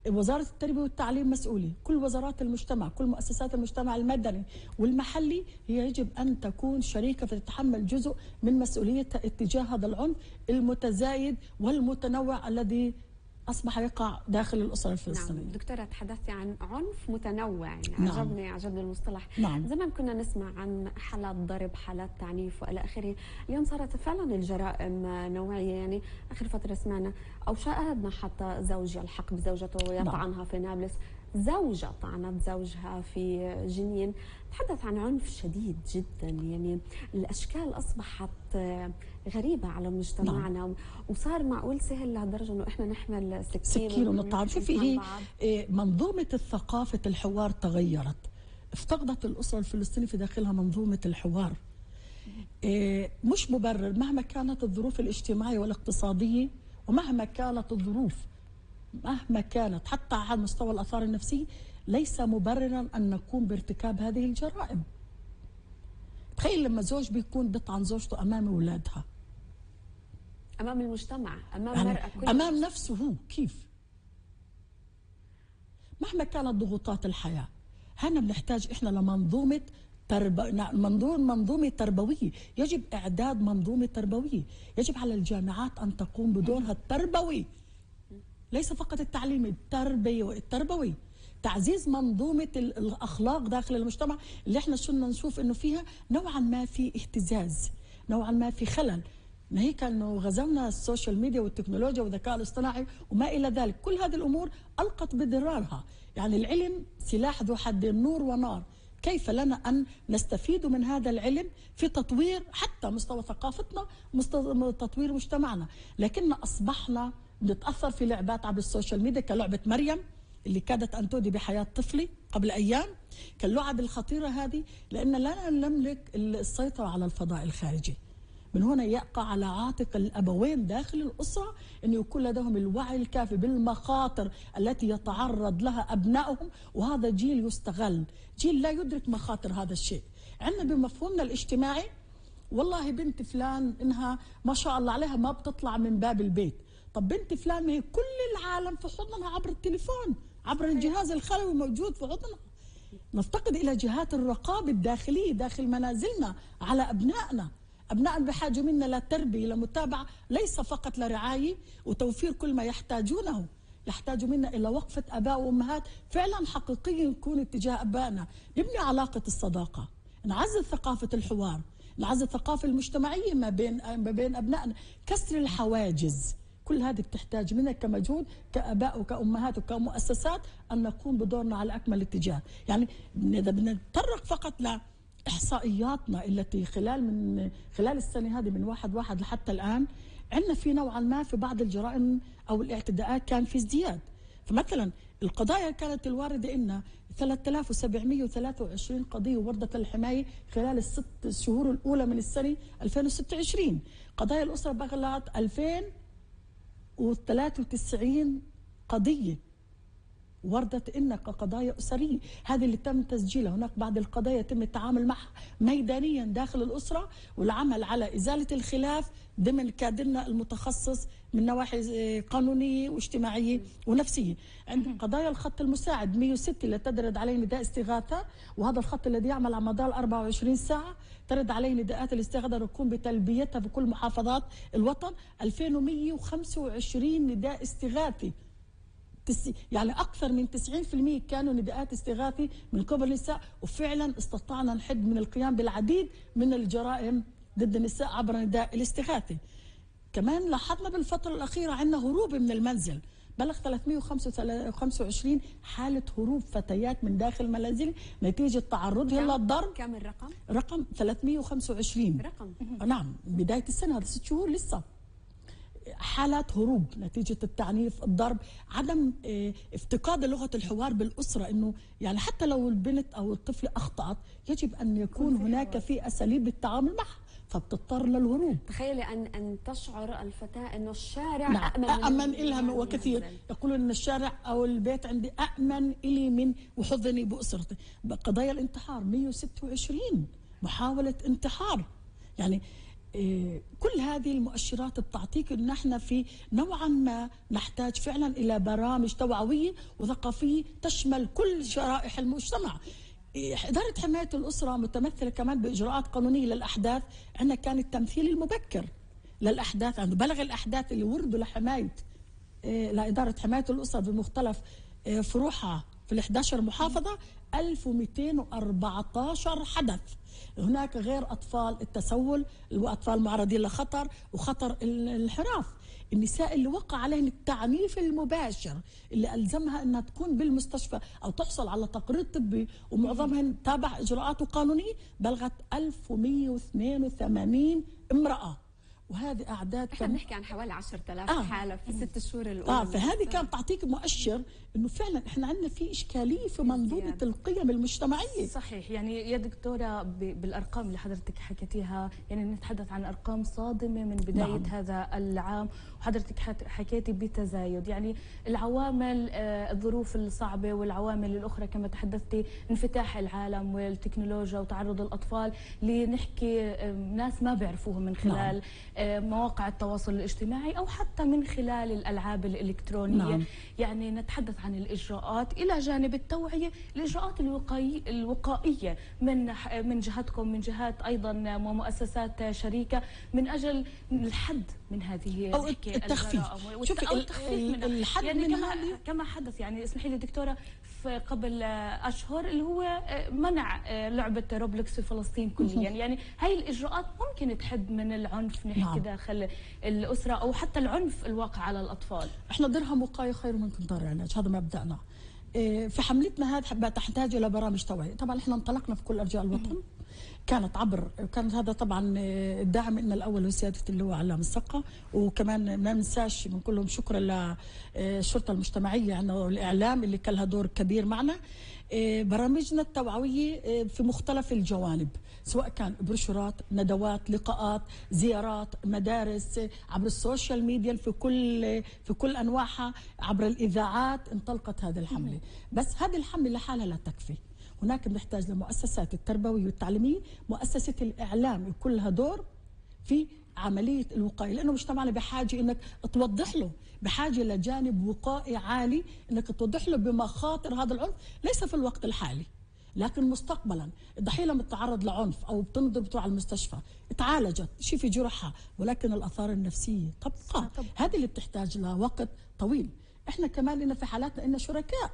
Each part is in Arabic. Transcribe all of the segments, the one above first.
وزارة التربية والتعليم مسؤولة، كل وزارات المجتمع، كل مؤسسات المجتمع المدني والمحلي هي يجب أن تكون شريكة فتتحمل جزء من مسؤوليتها اتجاه هذا العنف المتزايد والمتنوع الذي أصبح يقع داخل الأسرة الفلسطينية. نعم دكتورة، تحدثتي عن عنف متنوع، يعني نعم. عجبني المصطلح. نعم. زمان كنا نسمع عن حالات ضرب، حالات تعنيف والى اخره، اليوم صارت فعلا الجرائم نوعية. يعني آخر فترة سمعنا أو شاهدنا حتى زوج يلحق بزوجته ويطعنها في نابلس، زوجة طعنت زوجها في جنين. تحدث عن عنف شديد جدا، يعني الأشكال أصبحت غريبة على مجتمعنا. نعم. وصار معقول سهل لهالدرجة إنه إحنا نحمل سكين ونطعن. شوفي هي منظومة الثقافة الحوار تغيرت، افتقدت الأسرة الفلسطينية في داخلها منظومة الحوار. مش مبرر مهما كانت الظروف الاجتماعية والاقتصادية، ومهما كانت الظروف مهما كانت حتى على مستوى الآثار النفسية، ليس مبررا أن نقوم بارتكاب هذه الجرائم. تخيل لما زوج بيكون بيطعن زوجته أمام أولادها، أمام المجتمع، أمام يعني مرأة، أمام نفسه هو. كيف؟ مهما كانت ضغوطات الحياة، هنا بنحتاج إحنا لمنظومة منظومة تربوية. يجب إعداد منظومة تربوية، يجب على الجامعات أن تقوم بدورها التربوي، ليس فقط التعليمي، التربوي. تعزيز منظومة الأخلاق داخل المجتمع اللي احنا شلنا نشوف انه فيها نوعا ما في اهتزاز، نوعا ما في خلل. ناهيك انه غزونا السوشيال ميديا والتكنولوجيا والذكاء الاصطناعي وما الى ذلك، كل هذه الامور القت بضرارها. يعني العلم سلاح ذو حدين، نور ونار. كيف لنا ان نستفيد من هذا العلم في تطوير حتى مستوى ثقافتنا، مستوى تطوير مجتمعنا، لكن اصبحنا نتاثر في لعبات عبر السوشيال ميديا كلعبه مريم اللي كادت ان تودي بحياه طفلي قبل ايام، كاللعب الخطيره هذه، لان لا نملك السيطره على الفضاء الخارجي. من هنا يقع على عاتق الابوين داخل الاسره ان يكون لديهم الوعي الكافي بالمخاطر التي يتعرض لها ابنائهم، وهذا جيل يستغل، جيل لا يدرك مخاطر هذا الشيء. عندنا بمفهومنا الاجتماعي والله بنت فلان انها ما شاء الله عليها ما بتطلع من باب البيت، طب بنت فلان ما هي كل العالم في حضنها عبر التليفون، عبر الجهاز الخلوي موجود في حضنها. نفتقد الى جهات الرقابه الداخليه داخل منازلنا على ابنائنا. أبناء بحاجة منا للتربية، لمتابعة، ليس فقط لرعاية وتوفير كل ما يحتاجونه. يحتاجوا منا إلى وقفة آباء وأمهات فعلا حقيقية نكون اتجاه أبائنا، نبني علاقة الصداقة، نعزز ثقافة الحوار، نعزز الثقافة المجتمعية ما بين أبنائنا، كسر الحواجز. كل هذه بتحتاج منا كمجهود كآباء وكأمهات وكمؤسسات أن نقوم بدورنا على أكمل اتجاه. يعني إذا بنتطرق فقط إحصائياتنا التي خلال السنة هذه من 1/1 لحتى الآن، عندنا في نوعا ما في بعض الجرائم أو الاعتداءات كان في ازدياد. فمثلا القضايا كانت الواردة إن 3723 قضية وردت للحماية خلال ال6 شهور الأولى من السنة 2026. قضايا الأسرة بلغت 2093 قضية وردت إن كقضايا أسرية، هذه اللي تم تسجيلها. هناك بعض القضايا يتم التعامل معها ميدانيا داخل الأسرة والعمل على إزالة الخلاف ضمن كادرنا المتخصص من نواحي قانونية واجتماعية ونفسية. عند قضايا الخط المساعد 106 اللي تدرد عليه نداء استغاثة، وهذا الخط الذي يعمل على مدار 24 ساعة، ترد عليه نداءات الاستغاثة نقوم بتلبيتها في كل محافظات الوطن. 2125 نداء استغاثي، يعني أكثر من 90% كانوا نداءات استغاثي من قبل النساء، وفعلا استطعنا نحد من القيام بالعديد من الجرائم ضد النساء عبر نداء الاستغاثي. كمان لاحظنا بالفترة الأخيرة عندنا هروب من المنزل، بلغ 325 حالة هروب فتيات من داخل منازل نتيجة تعرضها للضرب. كم الرقم؟ رقم 325 رقم. نعم، بداية السنة، هذا 6 شهور لسه. حالات هروب نتيجة التعنيف، الضرب، عدم افتقاد لغة الحوار بالأسرة، إنه يعني حتى لو البنت أو الطفل أخطأت يجب أن يكون هناك في أساليب للتعامل معها، فبتضطر للهروب. تخيلي أن تشعر الفتاة إنه الشارع نعم أأمن إلها، وكثير يقولون أن الشارع أو البيت عندي أأمن إلي من وحضني بأسرتي. قضايا الانتحار 126 محاولة انتحار. يعني كل هذه المؤشرات بتعطيك ان احنا في نوعا ما نحتاج فعلا الى برامج توعويه وثقافيه تشمل كل شرائح المجتمع. إدارة حماية الأسرة متمثلة كمان بإجراءات قانونية للأحداث. عندنا كان التمثيل المبكر للأحداث، عنده بلغ الأحداث اللي وردوا لحماية لإدارة حماية الأسرة بمختلف فروعها في ال 11 محافظة 1214 حدث. هناك غير أطفال التسول وأطفال معرضين لخطر وخطر الانحراف، النساء اللي وقع عليهن التعنيف المباشر اللي ألزمها أنها تكون بالمستشفى أو تحصل على تقرير طبي ومعظمهن تابع إجراءات قانونية بلغت 1182 امرأة. وهذه أعداد احنا بنحكي عن حوالي 10,000 حالة في 6 شهور الأولى. فهذه كانت تعطيك مؤشر إنه فعلا إحنا عندنا في إشكالية في منظومة القيم المجتمعية. صحيح. يعني يا دكتورة بالأرقام اللي حضرتك حكيتيها، يعني نتحدث عن أرقام صادمة من بداية هذا العام، وحضرتك حكيتي بتزايد. يعني العوامل الظروف الصعبة والعوامل الأخرى كما تحدثتي، انفتاح العالم والتكنولوجيا وتعرض الأطفال لنحكي ناس ما بيعرفوهم من خلال مواقع التواصل الاجتماعي أو حتى من خلال الألعاب الإلكترونية. يعني نتحدث عن الإجراءات إلى جانب التوعية، الإجراءات الوقائية من جهتكم، من جهات أيضا ومؤسسات شريكة، من أجل الحد من هذه أو التخفيف. شوفي الحد يعني من كما حدث، يعني اسمحي لي دكتورة، قبل أشهر اللي هو منع لعبة روبلوكس في فلسطين كليا. يعني هاي الإجراءات ممكن تحد من العنف نحكي داخل الأسرة أو حتى العنف الواقع على الأطفال. احنا درهم وقاية خير من قنطار علاج، هذا مبدأنا. في حملتنا هذه تحتاج إلى برامج توعية. طبعا احنا انطلقنا في كل أرجاء الوطن، كانت هذا طبعا الداعم لنا الاول هو سياده اللواء علام السقا، وكمان ما ننساش من كلهم شكرا للشرطه المجتمعيه عندنا والاعلام اللي كان لها دور كبير معنا. برامجنا التوعويه في مختلف الجوانب، سواء كان بروشورات، ندوات، لقاءات، زيارات، مدارس، عبر السوشيال ميديا في كل انواعها، عبر الاذاعات انطلقت هذه الحمله. بس هذه الحمله لحالها لا تكفي، هناك بنحتاج لمؤسسات التربوية والتعليمية، مؤسسة الإعلام يكون لها دور في عملية الوقاية، لأنه مجتمعنا بحاجة إنك توضح له، بحاجة لجانب وقائي عالي إنك توضح له بمخاطر هذا العنف، ليس في الوقت الحالي لكن مستقبلا. الضحية لما تتعرض لعنف أو بتنضرب بتروح على المستشفى، اتعالجت شفي جرحها، ولكن الآثار النفسية تبقى. هذه اللي بتحتاج لها وقت طويل. احنا كمان لنا في حالاتنا إن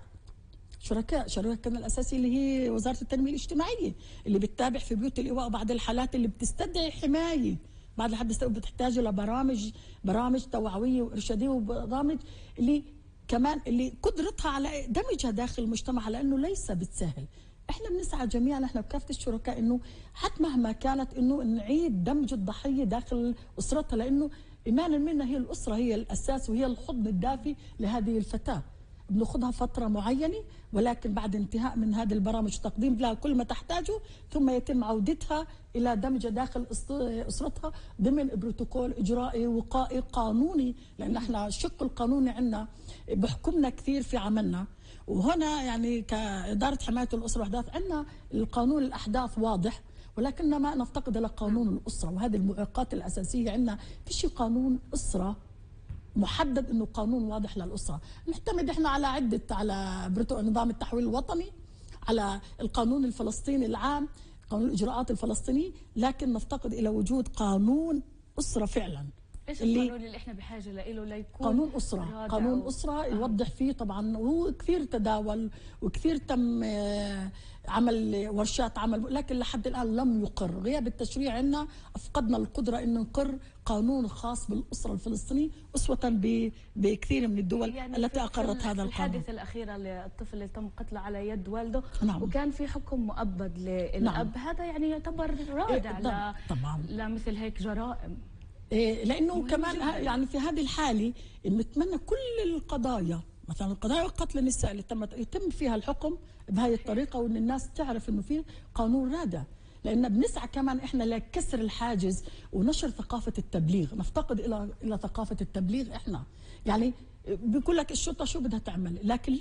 شركتنا الأساسية اللي هي وزارة التنمية الاجتماعية اللي بتتابع في بيوت الإيواء بعض الحالات اللي بتستدعي حماية، بعض الحالات بتحتاج برامج توعوية وإرشادية، وبرامج اللي كمان اللي قدرتها على دمجها داخل المجتمع، لأنه ليس بالسهل. احنا بنسعى جميعا، احنا بكافة الشركاء، انه حتى مهما كانت انه نعيد دمج الضحية داخل أسرتها، لأنه إيمانا منا هي الأسرة هي الأساس وهي الحضن الدافي لهذه الفتاة. بناخذها فترة معينة، ولكن بعد انتهاء من هذه البرامج تقديم لها كل ما تحتاجه، ثم يتم عودتها إلى دمجها داخل أسرتها ضمن بروتوكول إجرائي وقائي قانوني، لأن احنا الشق القانوني عندنا بحكمنا كثير في عملنا. وهنا يعني كإدارة حماية الأسرة والأحداث عندنا القانون الأحداث واضح، ولكن ما نفتقد إلى قانون الأسرة، وهذه المعوقات الأساسية عندنا. فيش قانون أسرة محدد، انه قانون واضح للاسره. نعتمد احنا على نظام التحويل الوطني، على القانون الفلسطيني العام، قانون الاجراءات الفلسطيني، لكن نفتقد الى وجود قانون اسره فعلا. ايش القانون اللي احنا بحاجه له ليكون قانون اسره يوضح فيه طبعا. هو كثير تداول وكثير تم عمل ورشات عمل، لكن لحد الان لم يقر. غياب التشريع عندنا افقدنا القدره ان نقر قانون خاص بالاسره الفلسطينيه اسوه بكثير من الدول يعني التي اقرت هذا القانون. الحادثه الاخيره للطفل اللي تم قتله على يد والده، وكان في حكم مؤبد للاب، هذا يعني يعتبر رادع لمثل هيك جرائم. لانه كمان يعني في هذه الحاله نتمنى كل القضايا، مثلا قضايا قتل النساء اللي يتم فيها الحكم بهذه الطريقه، وان الناس تعرف انه في قانون رادع. لان بنسعى كمان احنا لكسر الحاجز ونشر ثقافه التبليغ، نفتقد الى ثقافه التبليغ. احنا يعني بيقول لك الشرطه شو بدها تعمل، لكن لا،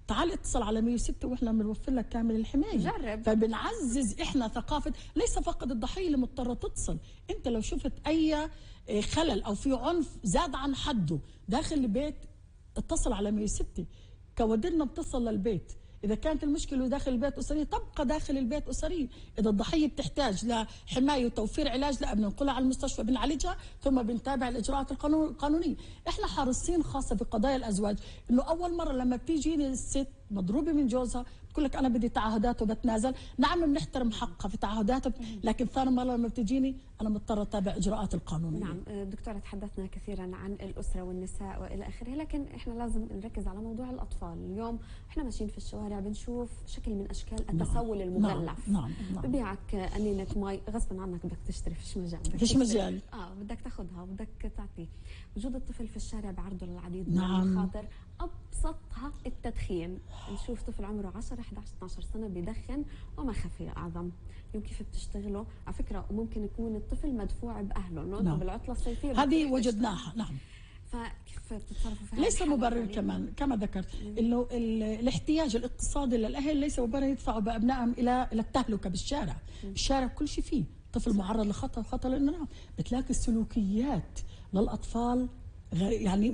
تعال اتصل على 106 واحنا بنوفر لك كامل الحمايه. جرب. فبنعزز احنا ثقافه، ليس فقط الضحيه اللي مضطره تتصل، انت لو شفت اي خلل او في عنف زاد عن حده داخل البيت اتصل على 106. كوادرنا بتصل للبيت. إذا كانت المشكلة داخل البيت أسرية تبقى داخل البيت أسرية. إذا الضحية بتحتاج لحماية وتوفير علاج، لا بننقلها على المستشفى بنعالجها ثم بنتابع الإجراءات القانونية. إحنا حريصين خاصة في قضايا الأزواج إنه أول مرة لما بتيجيني الست مضروبة من جوزها بتقول لك أنا بدي تعهدات وبتنازل، نعم بنحترم حقها في تعهداتها، لكن ثاني مرة لما بتجيني أنا مضطرة أتابع إجراءات القانونية. نعم دكتورة، تحدثنا كثيرا عن الأسرة والنساء وإلى آخره، لكن إحنا لازم نركز على موضوع الأطفال. اليوم إحنا ماشيين في الشوارع بنشوف شكل من أشكال التسول المغلف. نعم. ببيعك أنينة مي غصبا عنك بدك تشتري، فيش مجال، فيش مجال، بدك تاخذها وبدك تعطيه. وجود الطفل في الشارع بعرضه للعديد من نعم. المخاطر، أبسطها التدخين. نشوف طفل عمره 10 11 12 سنة بيدخن وما خفي أعظم. كيف بتشتغلوا على فكرة، وممكن يكون الطفل مدفوع بأهله إنه أنتم بالعطلة الصيفية هذه وجدناها. نعم. فكيف بتتصرفوا في ليس مبرر كمان كما ذكرت انه الاحتياج الاقتصادي للاهل ليس مبرر يدفعوا بابنائهم الى التهلكه بالشارع. الشارع كل شيء فيه، طفل معرض لخطر للانعام. بتلاقي السلوكيات للاطفال يعني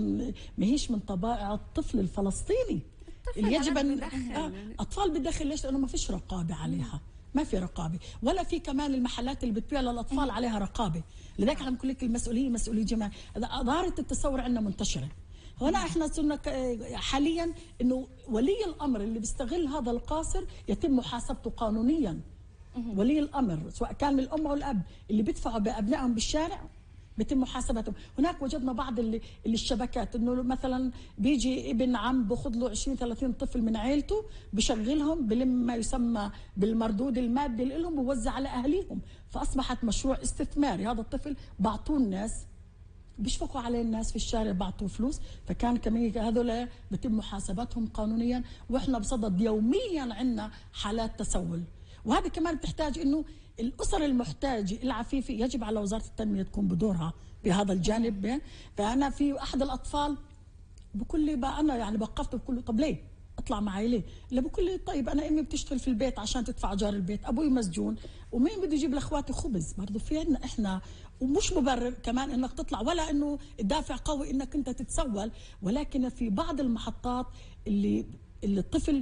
ما هيش من طبائع الطفل الفلسطيني اللي يجب ان اطفال بتدخل. ليش؟ لانه ما فيش رقابه عليها، ما في رقابه، ولا في كمان المحلات اللي بتبيع للاطفال عليها رقابه. لذلك انا بقول لك المسؤوليه مسؤوليه جماعيه. ظاهره التصور عندنا منتشره. هنا احنا صرنا حاليا انه ولي الامر اللي بيستغل هذا القاصر يتم محاسبته قانونيا. ولي الامر سواء كان من الام او الاب اللي بيدفعوا بابنائهم بالشارع بيتم محاسبتهم. هناك وجدنا بعض اللي الشبكات انه مثلا بيجي ابن عم باخذ له 20 30 طفل من عيلته بشغلهم بلم ما يسمى بالمردود المادي لهم بوزع على اهاليهم، فاصبحت مشروع استثماري. هذا الطفل بعطوه الناس، بيشفقوا عليه الناس في الشارع بعطوه فلوس، فكان كمان هذول بيتم محاسبتهم قانونيا. واحنا بصدد يوميا عندنا حالات تسول. وهذا كمان بتحتاج انه الاسر المحتاجه العفيفه يجب على وزاره التنميه تكون بدورها بهذا الجانب. فانا في احد الاطفال بقول لي بقى انا يعني وقفته بقول له طب ليه؟ اطلع معي ليه؟ لا بقول لي طيب انا امي بتشتغل في البيت عشان تدفع ايجار البيت، ابوي مسجون، ومين بده يجيب لاخواتي خبز؟ برضه في عندنا احنا، ومش مبرر كمان انك تطلع ولا انه الدافع قوي انك انت تتسول، ولكن في بعض المحطات اللي الطفل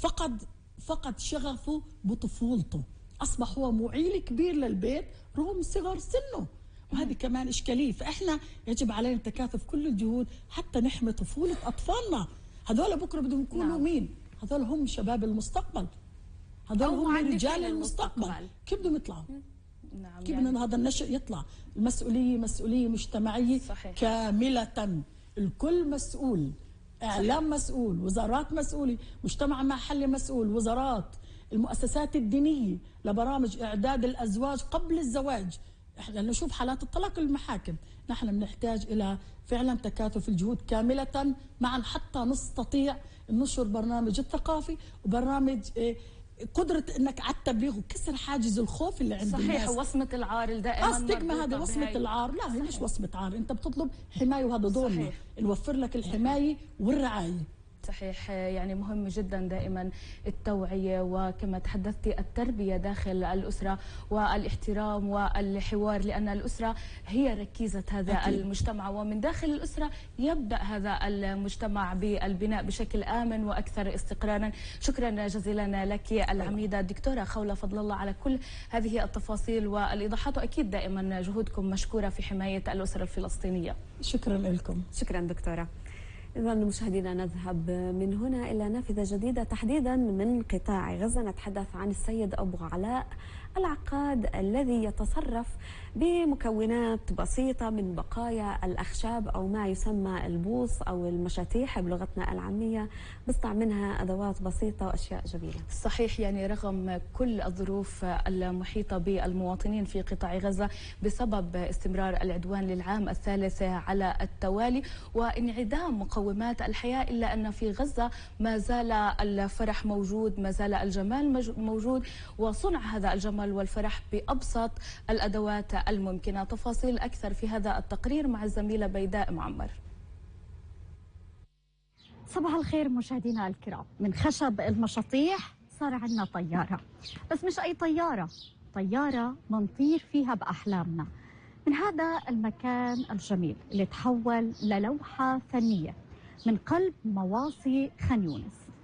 فقد شغفه بطفولته، اصبح هو معيل كبير للبيت رغم صغر سنه، وهذه كمان اشكاليه. فاحنا يجب علينا تكاتف كل الجهود حتى نحمي طفوله اطفالنا. هذول بكره بدهم يكونوا مين؟ هذول هم شباب المستقبل، هذول هم رجال المستقبل. كيف بدهم يطلعوا؟ نعم. كيف بدنا هذا النشء يطلع؟ المسؤوليه مسؤوليه مجتمعيه صحيح. كامله، الكل مسؤول، اعلام مسؤول، وزارات مسؤوله، مجتمع محلي مسؤول، وزارات، المؤسسات الدينيه لبرامج اعداد الازواج قبل الزواج. احنا نشوف حالات الطلاق المحاكم. نحن بنحتاج الى فعلا تكاتف الجهود كامله معا حتى نستطيع ننشر برنامج الثقافي وبرنامج قدرة انك على التبليغ وكسر حاجز الخوف اللي عند الناس. صحيح. وصمة العار دائما استجمة هذه وصمة العار. لا هي مش وصمة عار، انت بتطلب حماية وهذا دورنا نوفر لك الحماية والرعاية. صحيح. يعني مهم جدا دائما التوعية، وكما تحدثتي التربية داخل الأسرة والاحترام والحوار، لأن الأسرة هي ركيزة هذا أكيد. المجتمع، ومن داخل الأسرة يبدأ هذا المجتمع بالبناء بشكل آمن وأكثر استقرارا. شكرا جزيلا لك العميدة الدكتورة خولة فضل الله على كل هذه التفاصيل والإيضاحات، وأكيد دائما جهودكم مشكورة في حماية الأسرة الفلسطينية. شكرا لكم. شكرا دكتورة. إذا مشاهدينا نذهب من هنا إلى نافذة جديدة تحديدا من قطاع غزة. نتحدث عن السيد أبو علاء العقاد الذي يتصرف بمكونات بسيطة من بقايا الأخشاب أو ما يسمى البوص أو المشاتيح بلغتنا العامية، بيصنع منها أدوات بسيطة وأشياء جميلة. صحيح. يعني رغم كل الظروف المحيطة بالمواطنين في قطاع غزة بسبب استمرار العدوان للعام الثالث على التوالي وانعدام مقومات الحياة، إلا أن في غزة ما زال الفرح موجود، ما زال الجمال موجود، وصنع هذا الجمال والفرح بأبسط الأدوات الممكنة. تفاصيل أكثر في هذا التقرير مع الزميلة بيداء معمر. صباح الخير مشاهدينا الكرام. من خشب المشاطيح صار عندنا طيارة، بس مش أي طيارة، طيارة منطير فيها بأحلامنا من هذا المكان الجميل اللي تحول للوحة فنية من قلب مواصي خان يونس.